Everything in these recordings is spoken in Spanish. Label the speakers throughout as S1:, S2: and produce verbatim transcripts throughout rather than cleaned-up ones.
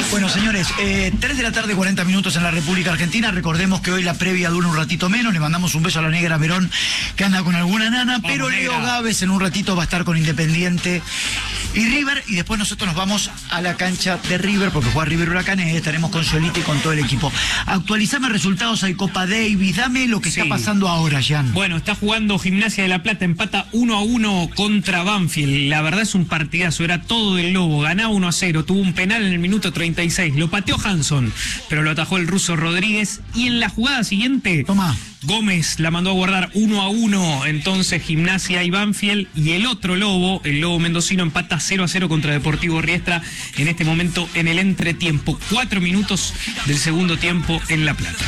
S1: Bueno, señores, eh, tres de la tarde, cuarenta minutos en la República Argentina. Recordemos que hoy la previa dura un ratito menos. Le mandamos un beso a la negra Verón, que anda con alguna nana. Vamos, pero Leo negra. Gávez en un ratito va a estar con Independiente y River. Y después nosotros nos vamos a la cancha de River, porque juega River Huracanes. Estaremos con Solita y con todo el equipo. Actualizame resultados, hay Copa Davis. Dame lo que sí. está pasando ahora, Jan.
S2: Bueno, está jugando Gimnasia de La Plata, empata uno a uno contra Banfield. La verdad es un partidazo, era todo del Lobo. Ganaba uno a cero, tuvo un penal en el minuto treinta y seis. Lo pateó Hanson, pero lo atajó el ruso Rodríguez. Y en la jugada siguiente,
S1: toma,
S2: Gómez la mandó a guardar uno a uno. Entonces Gimnasia y Banfield. Y el otro Lobo, el Lobo mendocino, empata cero a cero contra Deportivo Riestra. En este momento en el entretiempo. Cuatro minutos del segundo tiempo en La Plata.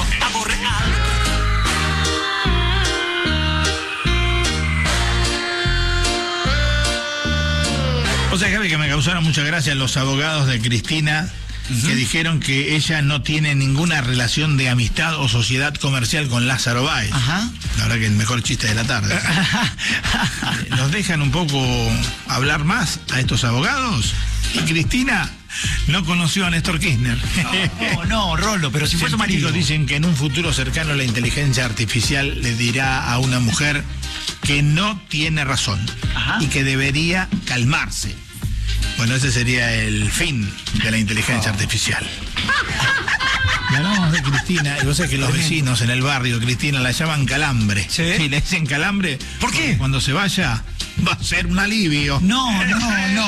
S3: O sea, Javi, que me causaron mucha gracia los abogados de Cristina, uh-huh. que dijeron que ella no tiene ninguna relación de amistad o sociedad comercial con Lázaro Báez.
S1: Ajá.
S3: La verdad que el mejor chiste de la tarde. ¿Nos dejan un poco hablar más a estos abogados? Y Cristina no conoció a Néstor Kirchner.
S1: No, no, Rolo, pero si fue su marido.
S3: Dicen que en un futuro cercano la inteligencia artificial le dirá a una mujer que no tiene razón. Ajá. Y que debería calmarse. Bueno, ese sería el fin de la inteligencia oh. artificial. Y hablamos de Cristina, y vos sabés que los vecinos en el barrio, Cristina, la llaman Calambre.
S1: ¿Sí?
S3: Sí, le dicen Calambre.
S1: ¿Por qué?
S3: Cuando se vaya, va a ser un alivio.
S1: No, no, no.